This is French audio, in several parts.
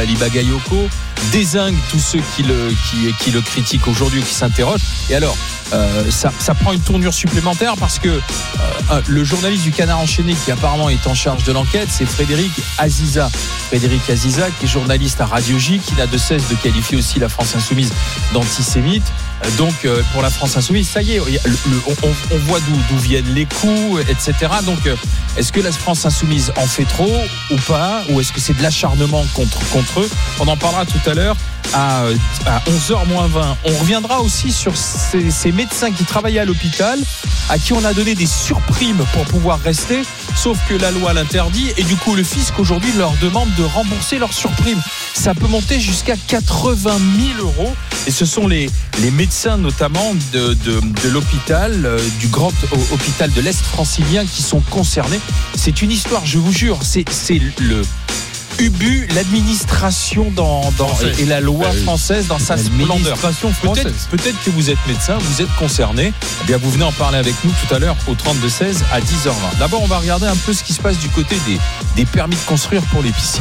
Ali Bagayoko, dézingue tous ceux qui le critiquent aujourd'hui ou qui s'interrogent. Et alors, ça prend une tournure supplémentaire parce que le journaliste du Canard enchaîné qui apparemment est en charge de l'enquête, c'est Frédéric Aziza, qui est journaliste à Radio J, qui n'a de cesse de qualifier aussi la France Insoumise d'antisémite. Donc pour la France Insoumise, ça y est, on voit d'où viennent les coups, etc. Donc est-ce que la France Insoumise en fait trop ou pas, ou est-ce que c'est de l'acharnement contre eux? On en parlera tout à l'heure à 11h-20. On reviendra aussi sur ces médecins qui travaillaient à l'hôpital, à qui on a donné des surprimes pour pouvoir rester, sauf que la loi l'interdit, et du coup le fisc aujourd'hui leur demande de rembourser leurs surprimes. Ça peut monter jusqu'à 80 000 €, et ce sont les médecins notamment de l'hôpital, du grand hôpital de l'Est francilien qui sont concernés. C'est une histoire, je vous jure, c'est le Ubu, l'administration et la loi française dans sa splendeur. Peut-être que vous êtes médecin, vous êtes concerné. Eh bien, vous venez en parler avec nous tout à l'heure au 32-16 à 10h20. D'abord, on va regarder un peu ce qui se passe du côté des permis de construire pour les piscines.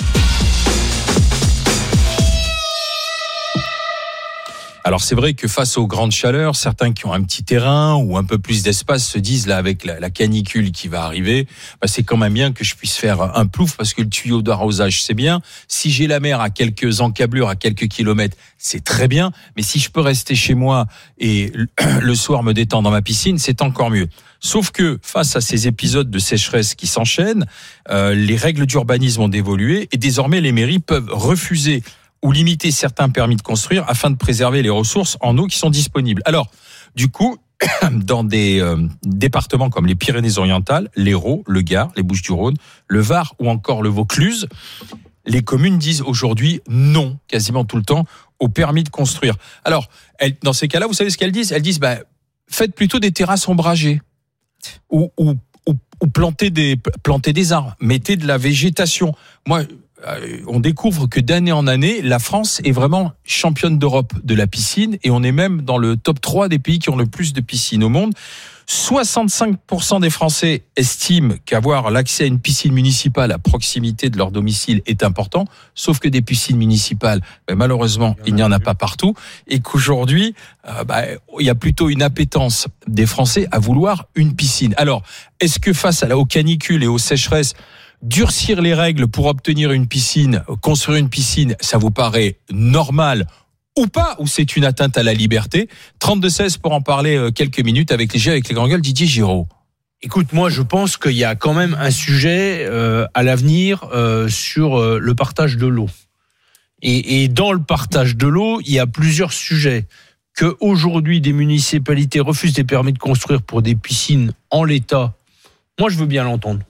Alors c'est vrai que face aux grandes chaleurs, certains qui ont un petit terrain ou un peu plus d'espace se disent là avec la canicule qui va arriver, c'est quand même bien que je puisse faire un plouf parce que le tuyau d'arrosage c'est bien. Si j'ai la mer à quelques encablures, à quelques kilomètres, c'est très bien. Mais si je peux rester chez moi et le soir me détendre dans ma piscine, c'est encore mieux. Sauf que face à ces épisodes de sécheresse qui s'enchaînent, les règles d'urbanisme ont évolué et désormais les mairies peuvent refuser ou limiter certains permis de construire afin de préserver les ressources en eau qui sont disponibles. Alors, du coup, dans des départements comme les Pyrénées-Orientales, l'Hérault, le Gard, les Bouches-du-Rhône, le Var ou encore le Vaucluse, les communes disent aujourd'hui non, quasiment tout le temps, au permis de construire. Alors, dans ces cas-là, vous savez ce qu'elles disent ? Elles disent, faites plutôt des terrasses ombragées ou plantez des arbres, mettez de la végétation. Moi, on découvre que d'année en année, la France est vraiment championne d'Europe de la piscine et on est même dans le top 3 des pays qui ont le plus de piscines au monde. 65% des Français estiment qu'avoir l'accès à une piscine municipale à proximité de leur domicile est important, sauf que des piscines municipales, malheureusement, il n'y en a pas partout et qu'aujourd'hui, il y a plutôt une appétence des Français à vouloir une piscine. Alors, est-ce que face aux canicules et aux sécheresses, durcir les règles pour obtenir une piscine, construire une piscine, ça vous paraît normal ou pas, ou c'est une atteinte à la liberté? 32-16 pour en parler quelques minutes avec les grands gueules. Didier Giraud. Écoute, moi je pense qu'il y a quand même un sujet à l'avenir sur le partage de l'eau. Et dans le partage de l'eau, il y a plusieurs sujets. Que aujourd'hui des municipalités refusent des permis de construire pour des piscines en l'état, moi je veux bien l'entendre.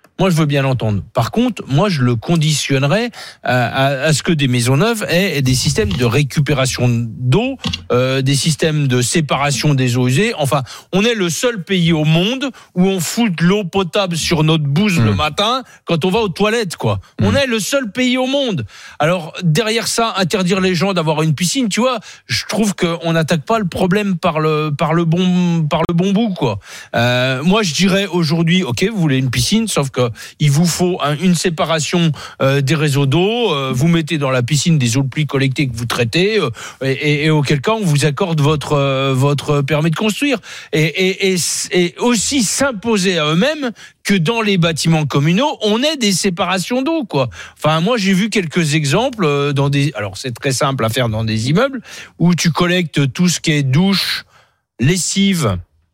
Par contre, moi, je le conditionnerais à ce que des maisons neuves aient des systèmes de récupération d'eau, des systèmes de séparation des eaux usées. Enfin, on est le seul pays au monde où on fout de l'eau potable sur notre bouse le matin quand on va aux toilettes, quoi. On est le seul pays au monde. Alors, derrière ça, interdire les gens d'avoir une piscine, tu vois, je trouve qu'on n'attaque pas le problème par le bon bout, quoi. Moi, je dirais aujourd'hui, ok, vous voulez une piscine, sauf que il vous faut une séparation des réseaux d'eau. Vous mettez dans la piscine des eaux de pluie collectées que vous traitez, et auquel cas on vous accorde votre permis de construire. Et aussi s'imposer à eux-mêmes que dans les bâtiments communaux, on ait des séparations d'eau, quoi. Enfin, moi, j'ai vu quelques exemples alors c'est très simple à faire dans des immeubles où tu collectes tout ce qui est douche, lessive,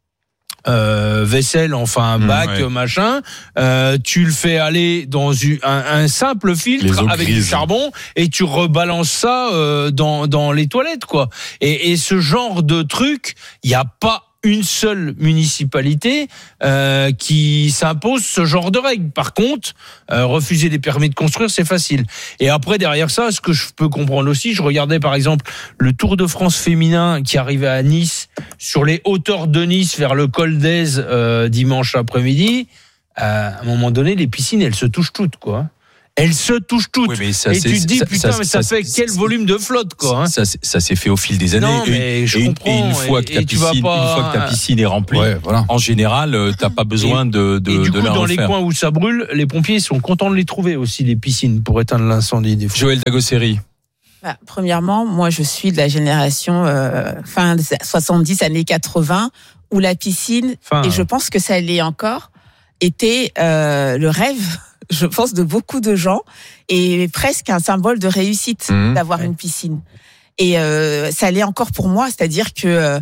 vaisselle, enfin bac, machin, tu le fais aller dans un simple filtre avec du charbon et tu rebalances ça dans les toilettes, quoi. Et ce genre de truc, il n'y a pas une seule municipalité qui s'impose ce genre de règles. Par contre, refuser des permis de construire, c'est facile. Et après, derrière ça, ce que je peux comprendre aussi, je regardais par exemple le Tour de France féminin qui arrivait à Nice, sur les hauteurs de Nice, vers le col d'Aise, dimanche après-midi. À un moment donné, les piscines, elles se touchent toutes, quoi. elles se touchent toutes. Oui, mais ça, et tu te dis, putain, mais ça fait quel volume de flotte, quoi. Hein. Ça s'est fait au fil des années. Non, mais je comprends. Et une fois que ta piscine est remplie, en général, t'as pas besoin de du coup, la dans refaire. Les coins où ça brûle, les pompiers sont contents de les trouver aussi, les piscines, pour éteindre l'incendie des fois. Joël Dagosseri. Premièrement, moi, je suis de la génération fin 70, années 80, où la piscine, et je pense que ça l'est encore, était le rêve, je pense, de beaucoup de gens, et presque un symbole de réussite d'avoir une piscine. Et ça l'est encore pour moi, c'est-à-dire que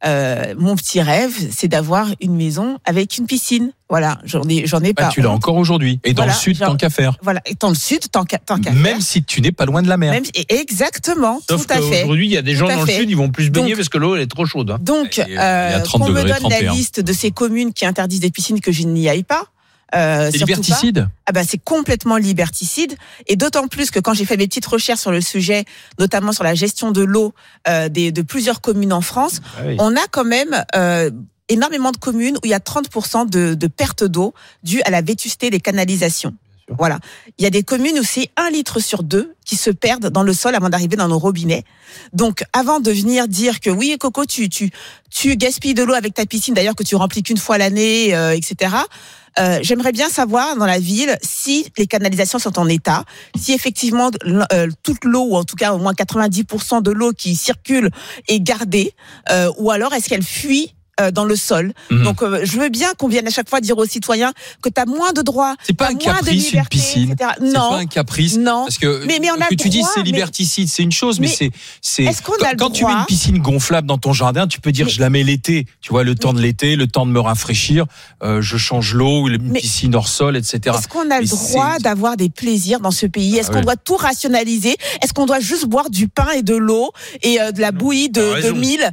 mon petit rêve, c'est d'avoir une maison avec une piscine. Voilà, j'en ai pas. Tu l'as encore aujourd'hui. Et dans le sud, tant qu'à faire. Voilà, et dans le sud, tant qu'à faire. Même si tu n'es pas loin de la mer. Exactement, sauf tout à fait. Aujourd'hui, il y a des gens dans le sud, ils vont plus se baigner parce que l'eau, elle est trop chaude. Hein. Donc, qu'on me donne la liste de ces communes qui interdisent des piscines, que je n'y aille pas. C'est liberticide. C'est complètement liberticide, et d'autant plus que quand j'ai fait mes petites recherches sur le sujet, notamment sur la gestion de l'eau de plusieurs communes en France, on a quand même énormément de communes où il y a 30% de perte d'eau due à la vétusté des canalisations. Voilà. Il y a des communes où c'est 1 litre sur 2 qui se perdent dans le sol avant d'arriver dans nos robinets. Donc, avant de venir dire que oui, Coco, tu gaspilles de l'eau avec ta piscine, d'ailleurs que tu remplis qu'une fois l'année, etc. J'aimerais bien savoir dans la ville si les canalisations sont en état, si effectivement toute l'eau, ou en tout cas au moins 90% de l'eau qui circule est gardée, ou alors est-ce qu'elle fuit dans le sol. Donc je veux bien qu'on vienne à chaque fois dire aux citoyens que tu as moins de droits, c'est pas un caprice, une piscine, etc. Non, c'est pas un caprice. Non, parce que mais on a que le tu dis droit, c'est liberticide, c'est une chose, mais c'est est-ce qu'on a le quand tu mets une piscine gonflable dans ton jardin, tu peux dire je la mets l'été, tu vois, le temps de l'été, le temps de me rafraîchir, je change l'eau, une piscine hors sol, etc. Est-ce qu'on a le droit d'avoir des plaisirs dans ce pays? Est-ce qu'on doit tout rationaliser? Est-ce qu'on doit juste boire du pain et de l'eau et de la bouillie de mil?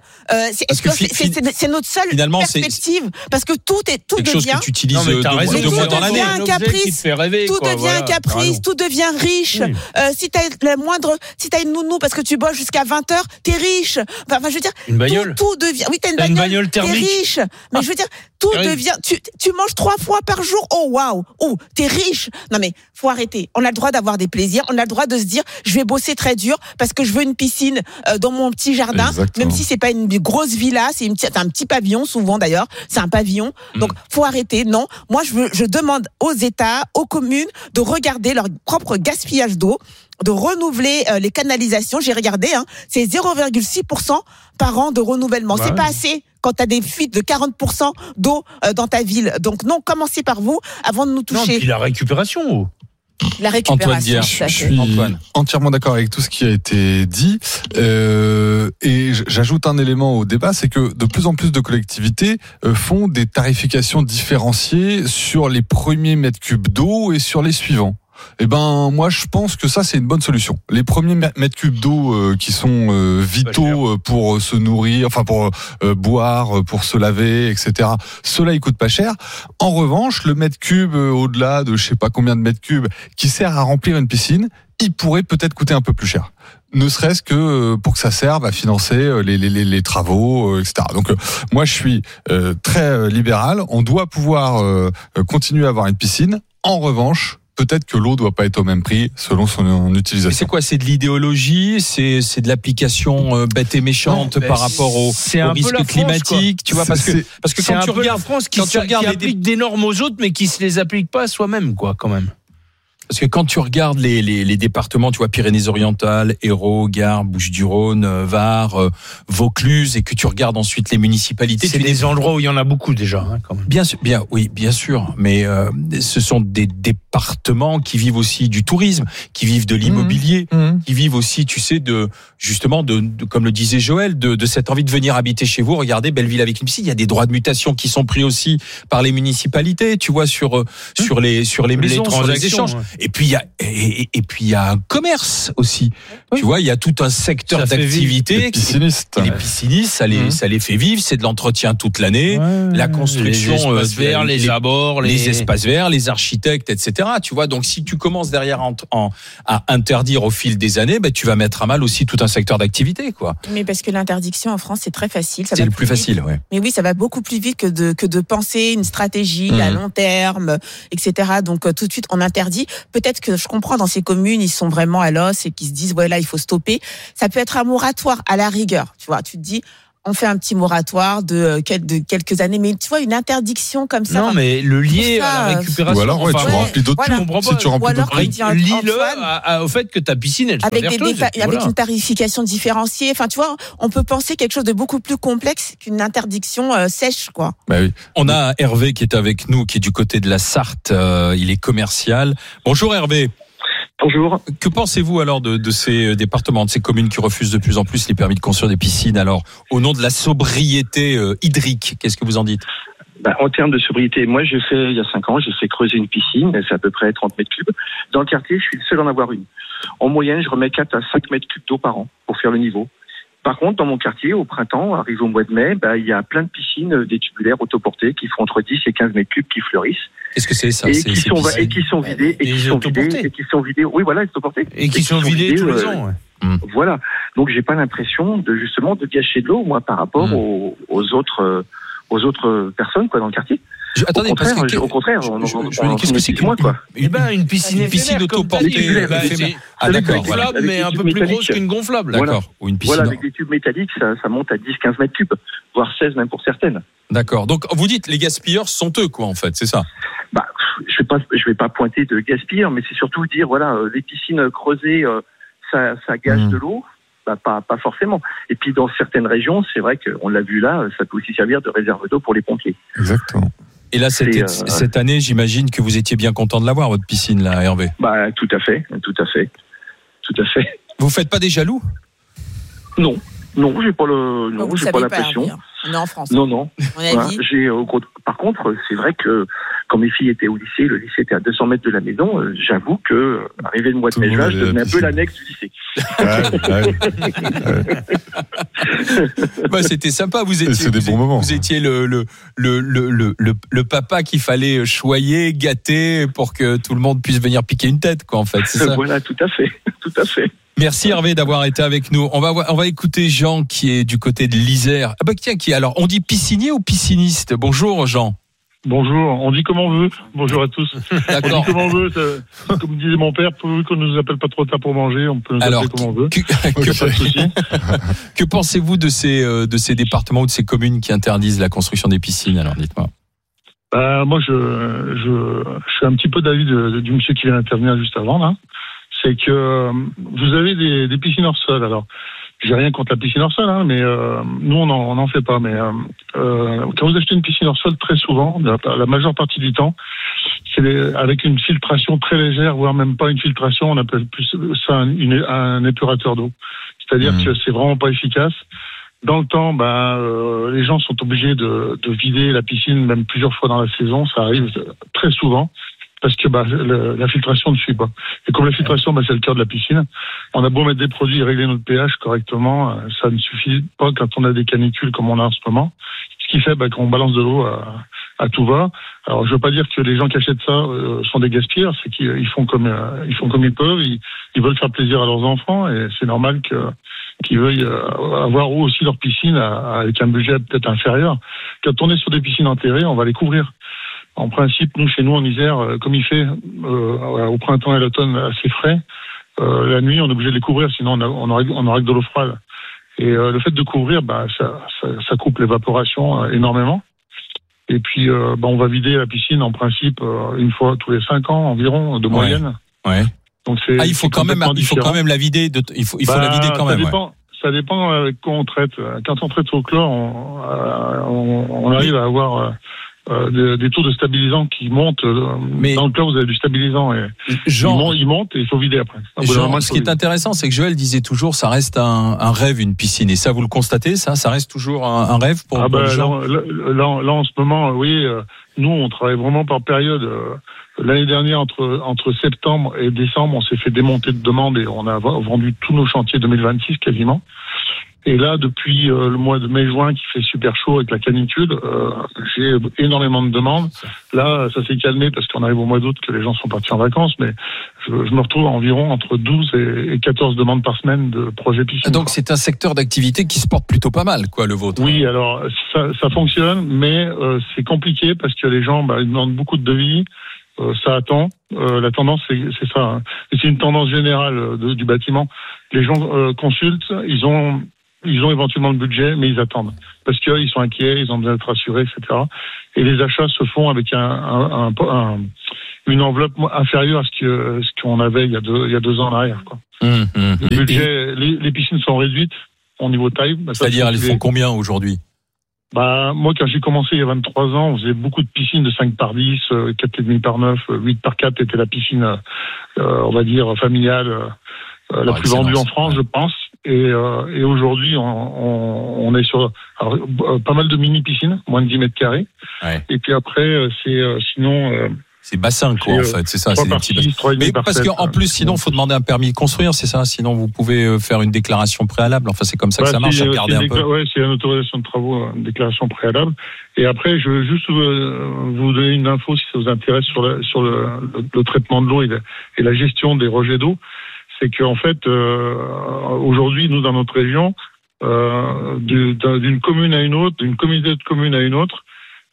C'est notre seule perspective. Parce que tout quelque chose devient que tu utilises deux mois dans l'année. Tout devient un caprice, tout devient riche. Si t'as une nounou parce que tu bosses jusqu'à 20h, t'es riche. Enfin, je veux dire, une bagnole. Tout devient. Oui, t'as une bagnole thermique. T'es riche. Mais je veux dire, tout devient. Tu manges 3 fois par jour. Oh waouh. Oh, t'es riche. Non mais faut arrêter. On a le droit d'avoir des plaisirs. On a le droit de se dire, je vais bosser très dur parce que je veux une piscine dans mon petit jardin. Exactement. Même si c'est pas une grosse villa, c'est un petit pavillon souvent d'ailleurs. C'est un pavillon. Donc, faut arrêter. Non. Moi, je demande aux États, aux communes de regarder leur propre gaspillage d'eau, de renouveler les canalisations. J'ai regardé, c'est 0,6% par an de renouvellement. C'est pas assez quand tu as des fuites de 40% d'eau dans ta ville. Donc, non, commencez par vous avant de nous toucher. Non, puis la récupération. La récupération. Antoine Dier, je suis entièrement d'accord avec tout ce qui a été dit. Et j'ajoute un élément au débat, c'est que de plus en plus de collectivités font des tarifications différenciées sur les premiers mètres cubes d'eau et sur les suivants. Eh ben, moi, je pense que ça, c'est une bonne solution. Les premiers mètres cubes d'eau qui sont vitaux pour se nourrir, enfin pour boire, pour se laver, etc. Cela, il coûte pas cher. En revanche, le mètre cube au-delà de je sais pas combien de mètres cubes qui sert à remplir une piscine, il pourrait peut-être coûter un peu plus cher. Ne serait-ce que pour que ça serve à financer les travaux, etc. Donc moi, je suis très libéral. On doit pouvoir continuer à avoir une piscine. En revanche, peut-être que l'eau doit pas être au même prix selon son utilisation. Mais c'est quoi? C'est de l'idéologie? C'est de l'application bête et méchante par rapport au risque climatique? Tu vois, parce que quand tu regardes France qui applique des normes aux autres, mais qui se les applique pas à soi-même, quoi, quand même. Parce que quand tu regardes les départements, tu vois, Pyrénées-Orientales, Hérault, Gard, Bouches-du-Rhône, Var, Vaucluse, et que tu regardes ensuite les municipalités. C'est des endroits où il y en a beaucoup déjà, quand même. Bien sûr. Mais ce sont des départements qui vivent aussi du tourisme, qui vivent de l'immobilier, qui vivent aussi, tu sais, justement, comme le disait Joël, de cette envie de venir habiter chez vous. Regardez, Belleville avec une piscine. Il y a des droits de mutation qui sont pris aussi par les municipalités, tu vois, sur les maisons, sur les échanges. Et puis il y a un commerce aussi. Oui. Tu vois, il y a tout un secteur d'activité. Les piscinistes. Les piscinistes, ça les fait vivre. C'est de l'entretien toute l'année. La construction, les espaces verts, les abords, les espaces verts, les architectes, etc. Tu vois, donc si tu commences derrière à interdire au fil des années, tu vas mettre à mal aussi tout un secteur d'activité, quoi. Mais parce que l'interdiction en France, c'est très facile. C'est le plus facile, ouais. Mais oui, ça va beaucoup plus vite que de penser une stratégie à long terme, etc. Donc tout de suite, on interdit. peut-être que je comprends dans ces communes, ils sont vraiment à l'os et qui se disent, ouais, là, il faut stopper. Ça peut être un moratoire à la rigueur. Tu vois, tu te dis, on fait un petit moratoire de quelques années, mais tu vois, une interdiction comme ça. Non, mais le lier à la récupération. Ou alors, ouais, tu remplis d'autres voilà. tubes. Si tu remplis d'autres tubes. Lie-le au fait que ta piscine, elle soit vertueuse. Avec une tarification différenciée. Enfin, tu vois, on peut penser quelque chose de beaucoup plus complexe qu'une interdiction sèche, quoi. Bah oui. On a Hervé qui est avec nous, qui est du côté de la Sarthe. Il est commercial. Bonjour Hervé. Bonjour. Que pensez-vous alors de ces départements, de ces communes qui refusent de plus en plus les permis de construire des piscines, alors au nom de la sobriété hydrique? Qu'est-ce que vous en dites? En termes de sobriété, moi il y a 5 ans, j'ai fait creuser une piscine, c'est à peu près 30 mètres cubes. Dans le quartier, je suis le seul à en avoir une. En moyenne, je remets 4 à 5 mètres cubes d'eau par an pour faire le niveau. Par contre, dans mon quartier, au printemps, arrivé au mois de mai, il y a plein de piscines des tubulaires autoportées qui font entre 10 et 15 mètres cubes qui fleurissent. Qu'est-ce que c'est ça? Et qui sont vidées, oui, voilà, autoportées. Et qui sont vidées tous les ans, ouais. Voilà. Donc, j'ai pas l'impression de gâcher de l'eau, moi, par rapport aux autres personnes, quoi, dans le quartier. Attendez, au contraire, qu'est-ce que c'est que moi, quoi? Une piscine autoportée. Ah, d'accord. Gonflable, mais un peu plus grosse qu'une gonflable. D'accord. Ou une piscine. Voilà, avec des tubes métalliques, ça monte à 10-15 mètres cubes, voire 16 même pour certaines. D'accord. Donc, vous dites, les gaspilleurs sont eux, quoi, en fait, c'est ça? Je vais pas pointer de gaspilleurs, mais c'est surtout dire, voilà, les piscines creusées, ça gâche de l'eau. Pas forcément. Et puis, dans certaines régions, c'est vrai qu'on l'a vu là, ça peut aussi servir de réserve d'eau pour les pompiers. Exactement. Et là, cette année, j'imagine que vous étiez bien content de l'avoir, votre piscine, là, Hervé. Tout à fait. Vous faites pas des jaloux? Non, j'ai pas la pression. On est en France. Non. On a dit. Par contre, c'est vrai que quand mes filles étaient au lycée, le lycée était à 200 mètres de la maison, j'avoue que, arrivé le mois de mai, je devenais un peu l'annexe du lycée. C'était sympa, vous étiez le papa qu'il fallait choyer, gâter pour que tout le monde puisse venir piquer une tête, quoi, en fait. C'est ça. Voilà, tout à fait. Merci Hervé d'avoir été avec nous. On va écouter Jean qui est du côté de l'Isère. Alors, on dit piscinier ou pisciniste? Bonjour Jean. Bonjour, on dit comme on veut. Bonjour à tous. D'accord. On dit comme on veut. Comme disait mon père, pourvu qu'on ne nous appelle pas trop tard pour manger, on peut nous appeler comme on veut. Que pensez-vous de ces départements ou de ces communes qui interdisent la construction des piscines? Alors, dites-moi. Moi, je suis un petit peu d'avis du monsieur qui vient d'intervenir juste avant, là. C'est que vous avez des piscines hors sol. Alors, j'ai rien contre la piscine hors sol, mais nous on n'en fait pas. Mais quand vous achetez une piscine hors sol, très souvent, la majeure partie du temps, c'est avec une filtration très légère, voire même pas une filtration. On appelle plus ça un épurateur d'eau. C'est-à-dire que c'est vraiment pas efficace. Dans le temps, les gens sont obligés de vider la piscine même plusieurs fois dans la saison. Ça arrive très souvent. Parce que la filtration ne suit pas. Et comme la filtration, c'est le cœur de la piscine, on a beau mettre des produits et régler notre pH correctement, ça ne suffit pas quand on a des canicules comme on a en ce moment. Ce qui fait qu'on balance de l'eau à tout va. Alors je veux pas dire que les gens qui achètent ça sont des gaspilleurs, c'est qu'ils font comme ils peuvent, ils veulent faire plaisir à leurs enfants et c'est normal qu'ils veuillent avoir eux aussi leur piscine avec un budget peut-être inférieur. Quand on est sur des piscines enterrées, on va les couvrir. En principe, chez nous en Isère, comme il fait au printemps et à l'automne assez frais, la nuit on est obligé de les couvrir, sinon on aura que de l'eau froide. Et le fait de couvrir, ça coupe l'évaporation énormément. Et puis on va vider la piscine en principe une fois tous les 5 ans environ de moyenne. Ouais. Donc il faut quand même la vider. Il faut la vider quand même. Ça dépend avec quoi on traite. Quand on traite au chlore, on arrive à avoir des taux de stabilisants qui montent. Mais dans le chlore, vous avez du stabilisant et il monte et il faut vider après. Ce qui est intéressant, c'est que Joël disait toujours, ça reste un rêve, une piscine. Et ça, vous le constatez, ça reste toujours un rêve pour les gens. Là, en ce moment, oui. Nous, on travaille vraiment par période. L'année dernière, entre septembre et décembre, on s'est fait démonter de demandes et on a vendu tous nos chantiers 2026 quasiment. Et là, depuis le mois de mai-juin, qui fait super chaud avec la canicule, j'ai énormément de demandes. Là, ça s'est calmé parce qu'on arrive au mois d'août, que les gens sont partis en vacances, mais je me retrouve environ entre 12 et 14 demandes par semaine de projets piscine. Donc c'est un secteur d'activité qui se porte plutôt pas mal, le vôtre. Oui, alors ça fonctionne, mais c'est compliqué parce que les gens ils demandent beaucoup de devis. ça attend. La tendance, c'est ça. Hein. Et c'est une tendance générale du bâtiment. Les gens consultent, ils ont éventuellement le budget, mais ils attendent. Parce qu'ils sont inquiets, ils ont besoin d'être rassurés, etc. Et les achats se font avec une enveloppe inférieure à ce qu'on avait il y a 2 ans en arrière, quoi. Le budget, les piscines sont réduites au niveau taille. C'est-à-dire, elles font combien aujourd'hui? Moi, quand j'ai commencé il y a 23 ans, on faisait beaucoup de piscines de 5 par 10, 4,5 par 9, 8 par 4 était la piscine, on va dire, familiale, la plus vendue en France, je pense. Et aujourd'hui, on est sur pas mal de mini-piscines, moins de 10 mètres carrés. Ouais. Et puis après, sinon... c'est bassin, quoi, en fait, c'est ça. C'est des petits bassins. Mais parce qu'en plus, sinon, il faut demander un permis de construire, c'est ça. Sinon, vous pouvez faire une déclaration préalable. Enfin, c'est comme ça que ça marche. Regardez un peu. Ouais, c'est une autorisation de travaux, une déclaration préalable. Et après, je veux juste vous donner une info si ça vous intéresse sur le traitement de l'eau et la gestion des rejets d'eau. C'est qu'en fait, aujourd'hui, nous, dans notre région, d'une commune à une autre, d'une communauté de communes à une autre,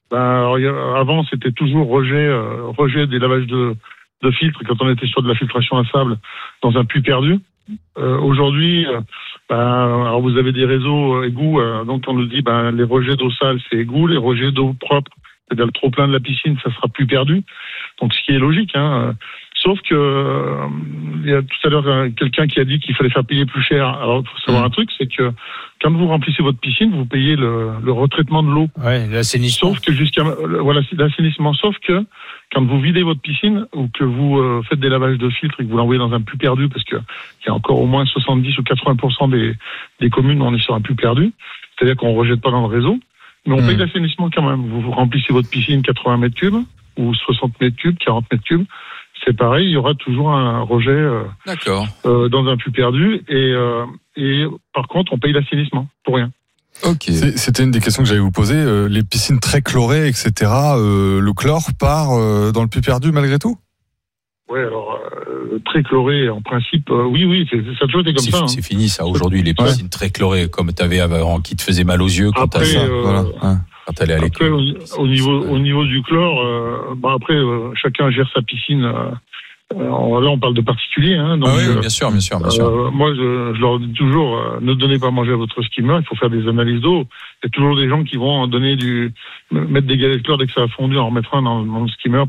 avant, c'était toujours rejet des lavages de filtres quand on était sur de la filtration à sable dans un puits perdu. Aujourd'hui, alors vous avez des réseaux égouts, donc on nous dit les rejets d'eau sale, c'est égout, les rejets d'eau propre, c'est-à-dire le trop-plein de la piscine, ça sera plus perdu. Donc ce qui est logique, hein. Sauf que il y a tout à l'heure quelqu'un qui a dit qu'il fallait faire payer plus cher. Alors il faut savoir un truc, c'est que quand vous remplissez votre piscine, vous payez le retraitement de l'eau. Ouais, l'assainissement. Sauf que l'assainissement. Sauf que quand vous videz votre piscine ou que vous faites des lavages de filtres et que vous l'envoyez dans un puits perdu, parce que il y a encore au moins 70 ou 80% des communes où on est sur un puits perdu, c'est-à-dire qu'on rejette pas dans le réseau, mais on paye l'assainissement quand même. Vous remplissez votre piscine 80 mètres cubes ou 60 mètres cubes, 40 mètres cubes. C'est pareil, il y aura toujours un rejet dans un puits perdu et par contre on paye l'assainissement pour rien. Ok. C'était une des questions que j'allais vous poser. Les piscines très chlorées, etc. Le chlore part dans le puits perdu malgré tout? Ouais, alors très chloré en principe, oui, ça a toujours été comme ça. C'est fini ça aujourd'hui, les piscines très chlorées comme tu avais avant, qui te faisaient mal aux yeux quand t'as ça. Voilà. Quand t'allais à l'école. Après, au niveau du chlore, après chacun gère sa piscine. Là, on parle de particuliers, hein. Donc, oui, bien sûr. Moi, je leur dis toujours, ne donnez pas à manger à votre skimmer. Il faut faire des analyses d'eau. Il y a toujours des gens qui vont mettre des galets de chlore dès que ça a fondu, en remettre un dans le skimmer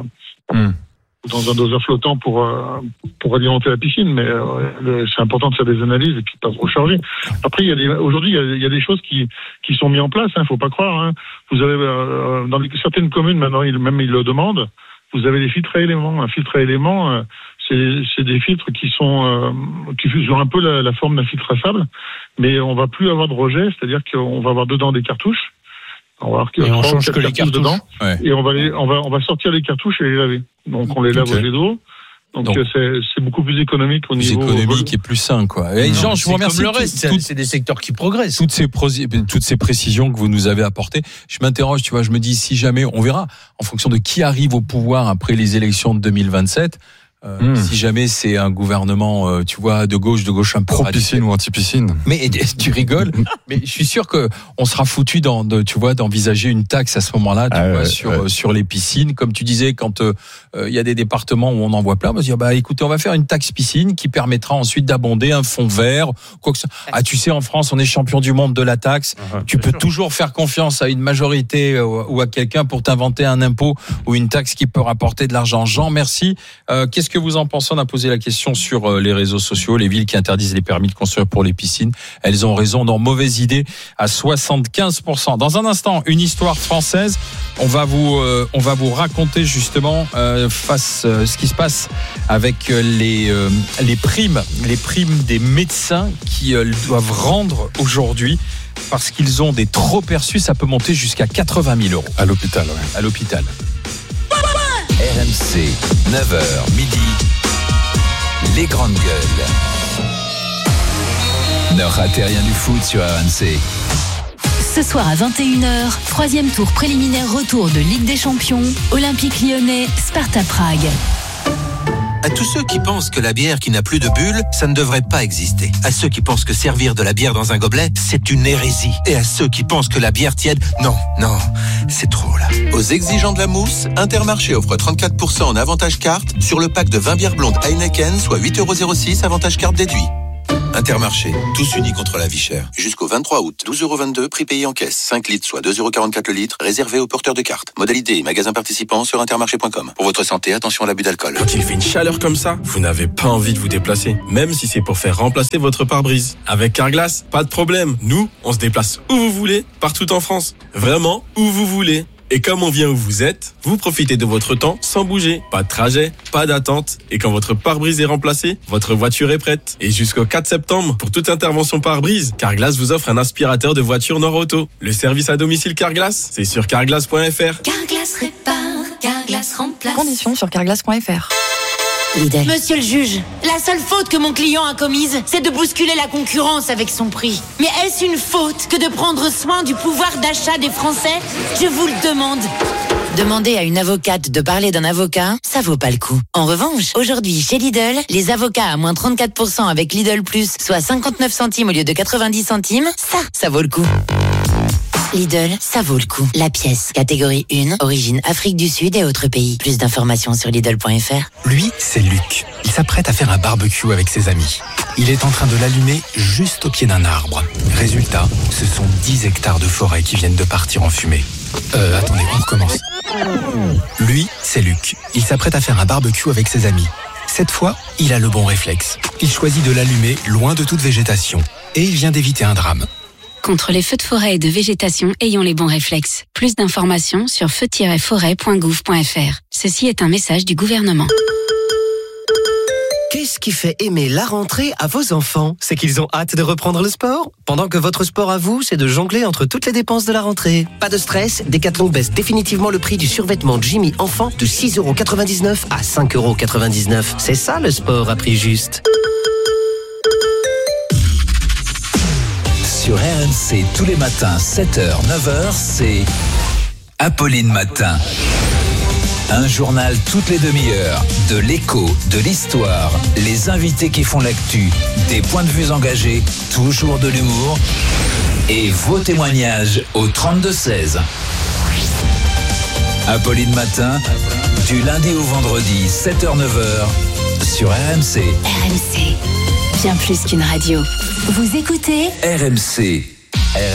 dans un doseur flottant pour alimenter la piscine, mais c'est important de faire des analyses et puis pas trop charger. Après, aujourd'hui, il y a des choses qui sont mises en place. Faut pas croire. Hein. Vous avez dans certaines communes maintenant, ils le demandent. Vous avez des filtres à éléments. Un filtre à éléments, c'est des filtres qui ont un peu la forme d'un filtre à sable, mais on va plus avoir de rejet, c'est-à-dire qu'on va avoir dedans des cartouches. On change que les cartouches dedans, et on va sortir les cartouches et les laver. Donc on les lave au jet d'eau. Donc c'est beaucoup plus économique au niveau économique et plus sain, quoi. Et Jean, je vous remercie. Comme le reste, c'est des secteurs qui progressent. Toutes ces précisions que vous nous avez apportées. Je m'interroge, tu vois, je me dis si jamais on verra en fonction de qui arrive au pouvoir après les élections de 2027. Si jamais c'est un gouvernement, tu vois, de gauche un peu pro-piscine ou anti-piscine. Mais tu rigoles. Mais je suis sûr que on sera foutu d'envisager une taxe à ce moment-là, sur les piscines. Comme tu disais, quand il y a des départements où on en voit plein, on va se dire, écoutez, on va faire une taxe piscine qui permettra ensuite d'abonder un fonds vert, quoi que ça. Tu sais, en France, on est champion du monde de la taxe. Tu peux toujours faire confiance à une majorité ou à quelqu'un pour t'inventer un impôt ou une taxe qui peut rapporter de l'argent. Jean, merci. Qu'est-ce que vous en pensez? On a posé la question sur les réseaux sociaux. Les villes qui interdisent les permis de construire pour les piscines, elles ont raison. Non, mauvaise idée à 75%. Dans un instant, une histoire française. On va vous raconter justement ce qui se passe avec les primes des médecins qui doivent rendre aujourd'hui parce qu'ils ont des trop perçus. Ça peut monter jusqu'à 80 000 € à l'hôpital. À l'hôpital. RMC, 9h, midi, les grandes gueules. Ne ratez rien du foot sur RMC. Ce soir à 21h, 3e tour préliminaire retour de Ligue des Champions, Olympique Lyonnais, Sparta Prague. À tous ceux qui pensent que la bière qui n'a plus de bulles, ça ne devrait pas exister. À ceux qui pensent que servir de la bière dans un gobelet, c'est une hérésie. Et à ceux qui pensent que la bière tiède, non, c'est trop là. Aux exigeants de la mousse, Intermarché offre 34% en avantage carte sur le pack de 20 bières blondes Heineken, soit 8,06 € avantage carte déduit. Intermarché, tous unis contre la vie chère. Jusqu'au 23 août, 12,22 €, prix payé en caisse. 5 litres, soit 2,44 € le litre, réservé aux porteurs de cartes. Modalité et magasins participants sur intermarché.com. Pour votre santé, attention à l'abus d'alcool. Quand il fait une chaleur comme ça, vous n'avez pas envie de vous déplacer, même si c'est pour faire remplacer votre pare-brise. Avec Carglass, pas de problème. Nous, on se déplace où vous voulez, partout en France. Vraiment, où vous voulez. Et comme on vient où vous êtes, vous profitez de votre temps sans bouger. Pas de trajet, pas d'attente. Et quand votre pare-brise est remplacé, votre voiture est prête. Et jusqu'au 4 septembre, pour toute intervention pare-brise, Carglass vous offre un aspirateur de voiture Nord-Auto. Le service à domicile Carglass, c'est sur carglass.fr. Carglass répare, Carglass remplace. Conditions sur carglass.fr. Lidl. Monsieur le juge, la seule faute que mon client a commise, c'est de bousculer la concurrence avec son prix. Mais est-ce une faute que de prendre soin du pouvoir d'achat des Français? Je vous le demande. Demander à une avocate de parler d'un avocat, ça vaut pas le coup. En revanche, aujourd'hui, chez Lidl, les avocats à moins 34% avec Lidl Plus, soit 59 centimes au lieu de 90 centimes, ça vaut le coup. Lidl, ça vaut le coup. La pièce, catégorie 1, origine Afrique du Sud et autres pays. Plus d'informations sur Lidl.fr. Lui, c'est Luc. Il s'apprête à faire un barbecue avec ses amis. Il est en train de l'allumer juste au pied d'un arbre. Résultat, ce sont 10 hectares de forêt qui viennent de partir en fumée. Attendez, on recommence. Lui, c'est Luc. Il s'apprête à faire un barbecue avec ses amis. Cette fois, il a le bon réflexe. Il choisit de l'allumer loin de toute végétation. Et il vient d'éviter un drame. Contre les feux de forêt et de végétation, ayons les bons réflexes. Plus d'informations sur feu-forêt.gouv.fr. Ceci est un message du gouvernement. Qu'est-ce qui fait aimer la rentrée à vos enfants? C'est qu'ils ont hâte de reprendre le sport? Pendant que votre sport à vous, c'est de jongler entre toutes les dépenses de la rentrée. Pas de stress, Decathlon baisse définitivement le prix du survêtement Jimmy enfant de 6,99 € à 5,99 €. C'est ça le sport à prix juste. Sur RMC, tous les matins, 7h, 9h, c'est Apolline Matin. Un journal toutes les demi-heures, de l'écho, de l'histoire, les invités qui font l'actu, des points de vue engagés, toujours de l'humour et vos témoignages au 32-16. Apolline Matin, du lundi au vendredi, 7h, 9h, sur RMC. RMC, bien plus qu'une radio. Vous écoutez RMC.